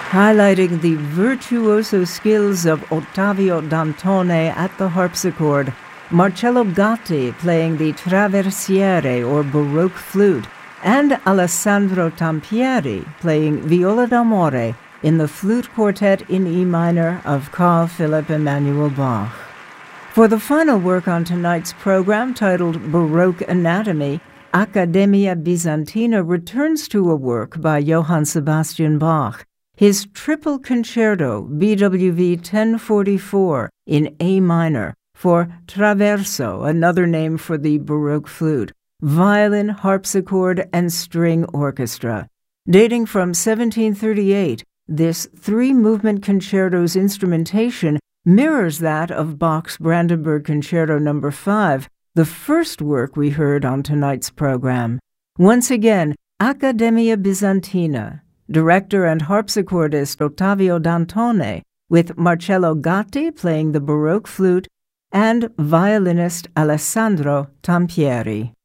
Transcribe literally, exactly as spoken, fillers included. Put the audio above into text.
highlighting the virtuoso skills of Ottavio Dantone at the harpsichord, Marcello Gatti playing the traversiere or Baroque flute, and Alessandro Tampieri playing viola d'amore in the flute quartet in E minor of Carl Philipp Emanuel Bach. For the final work on tonight's program, titled Baroque Anatomy, Accademia Bizantina returns to a work by Johann Sebastian Bach, his Triple Concerto B W V ten forty-four in A minor for traverso, another name for the Baroque flute, violin, harpsichord, and string orchestra. Dating from seventeen thirty-eight, this three-movement concerto's instrumentation mirrors that of Bach's Brandenburg Concerto number five, the first work we heard on tonight's program. Once again, Accademia Bizantina, director and harpsichordist Ottavio Dantone, with Marcello Gatti playing the Baroque flute and violinist Alessandro Tampieri.